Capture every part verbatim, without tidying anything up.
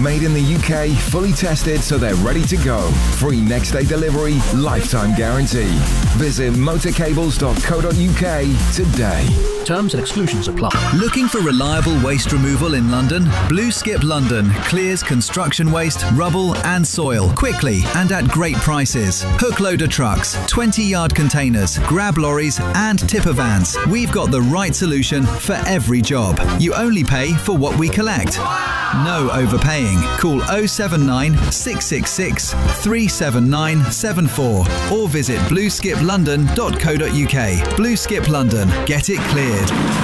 Made in the U K, fully tested so they're ready to go. Free next day delivery, lifetime guarantee. Visit motorcables dot co dot U K today. Terms and exclusions apply. Looking for reliable waste removal in London? Blue Skip London clears construction waste, rubble and soil quickly and at great prices. Hook loader trucks, twenty yard containers, grab lorries and tipper vans. We've got the right solution for every job. You only pay for what we collect. No overpaying. Call oh seven nine, six six six, three seven nine seven four or visit blue skip london dot co dot U K. Blue Skip London. Get it cleared.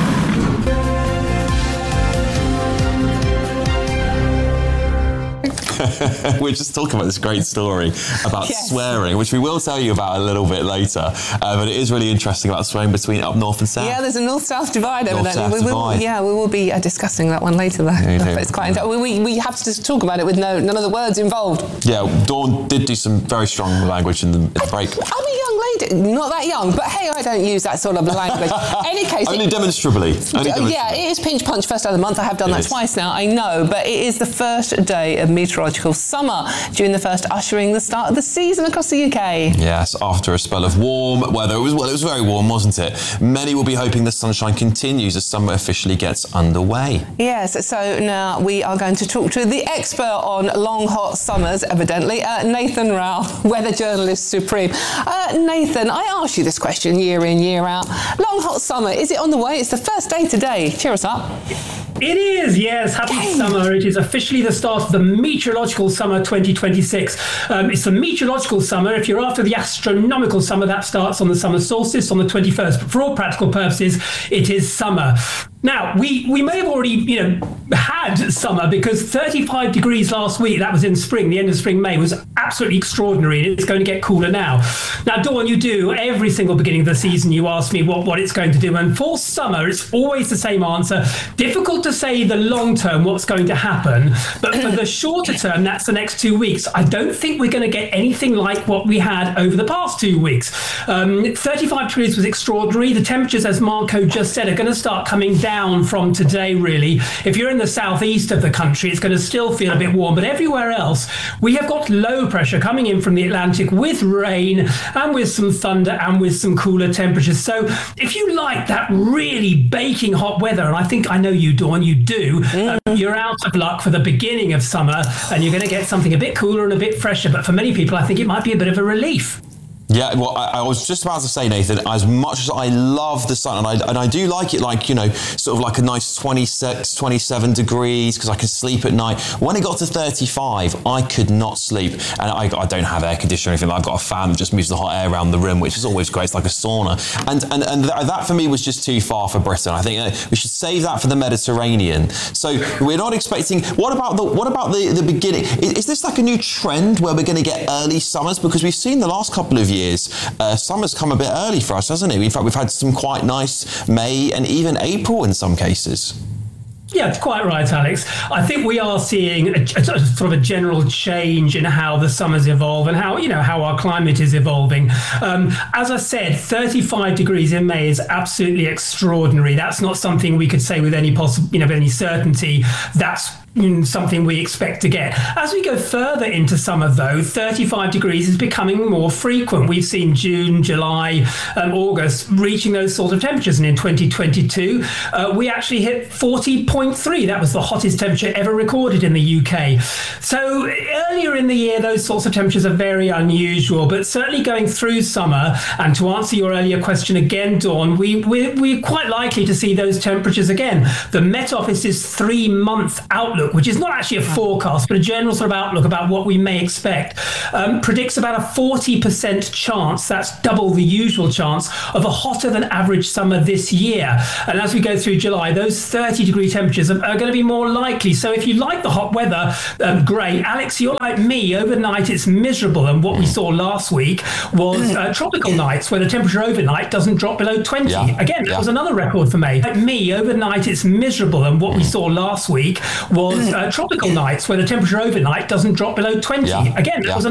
We're just talking about this great story about yes. swearing, which we will tell you about a little bit later. Uh, but it is really interesting about swearing between up north and south. Yeah, there's a north-south divide over there. We will, yeah, we will be uh, discussing that one later. Though. Yeah, it's quite interesting. We, we have to just talk about it with no none of the words involved. Yeah, Dawn did do some very strong language in the, in the break. I'm a young lady, not that young, but hey, I don't use that sort of language. Any case, only it, demonstrably. Only demonstrably. Yeah, it is pinch punch first day of the month. I have done it that is. twice now. I know, but it is the first day of meteorological summer, during the first ushering the start of the season across the U K. Yes, after a spell of warm weather, it was well, it was very warm, wasn't it? Many will be hoping the sunshine continues as summer officially gets underway. Yes, so now we are going to talk to the expert on long hot summers, evidently, uh, Nathan Rowell, weather journalist supreme. Uh, Nathan, I ask you this question year in, year out. Long hot summer, is it on the way? It's the first day today. Cheer us up. It is, yes. Happy Yay. Summer. It is officially the start of the meteorological summer twenty twenty-six. Um, it's the meteorological summer. If you're after the astronomical summer, that starts on the summer solstice on the twenty-first. But for all practical purposes, it is summer. Now, we, we may have already, you know, had summer because thirty-five degrees last week, that was in spring, the end of spring, May, was absolutely extraordinary. And it's going to get cooler now. Now, Dawn, you do every single beginning of the season, you ask me what, what it's going to do. And for summer, it's always the same answer. Difficult to say the long term what's going to happen. But for the shorter term, that's the next two weeks. I don't think we're going to get anything like what we had over the past two weeks. Um, thirty-five degrees was extraordinary. The temperatures, as Marco just said, are going to start coming down. down from today, really. If you're in the southeast of the country, it's going to still feel a bit warm, but everywhere else, we have got low pressure coming in from the Atlantic with rain and with some thunder and with some cooler temperatures. So if you like that really baking hot weather, and I think I know you, Dawn, you do, mm. um, you're out of luck for the beginning of summer and you're going to get something a bit cooler and a bit fresher. But for many people, I think it might be a bit of a relief. Yeah, well, I, I was just about to say, Nathan, as much as I love the sun, and I, and I do like it like, you know, sort of like a nice twenty-six, twenty-seven degrees, because I can sleep at night. When it got to thirty-five, I could not sleep. And I, I don't have air conditioning or anything. I've got a fan that just moves the hot air around the room, which is always great. It's like a sauna. And and, and th- that for me was just too far for Britain. I think uh, we should save that for the Mediterranean. So we're not expecting, what about the what about the, the beginning? Is, is this like a new trend where we're going to get early summers? Because we've seen the last couple of years, Years, uh, summer's come a bit early for us, hasn't it? In fact, we've had some quite nice May and even April in some cases. Yeah, it's quite right, Alex. I think we are seeing a, a sort of a general change in how the summers evolve and how, you know, how our climate is evolving. Um, as I said, thirty-five degrees in May is absolutely extraordinary. That's not something we could say with any possible, you know, with any certainty. That's something we expect to get. As we go further into summer, though, thirty-five degrees is becoming more frequent. We've seen June, July, um, August reaching those sort of temperatures. And in twenty twenty-two, uh, we actually hit forty point three. That was the hottest temperature ever recorded in the U K. So earlier in the year, those sorts of temperatures are very unusual, but certainly going through summer, and to answer your earlier question again, Dawn, we, we're, we're quite likely to see those temperatures again. The Met Office's three-month outlook, which is not actually a forecast, but a general sort of outlook about what we may expect, um, predicts about a forty percent chance, that's double the usual chance, of a hotter than average summer this year. And as we go through July, those thirty degree temperatures are, are going to be more likely. So if you like the hot weather, um, great. Alex, you're like me. Overnight, it's miserable. And what we saw last week was uh, tropical nights where the temperature overnight doesn't drop below twenty. Yeah. Again, that yeah. was another record for May. Like me, overnight, it's miserable. And what we saw last week was Uh, tropical nights where the temperature overnight doesn't drop below twenty. Yeah. Again, that yeah. was